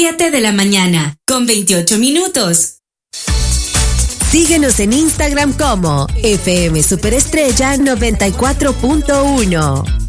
7 de la mañana, con 28 minutos. Síguenos en Instagram como FM Superestrella 94.1.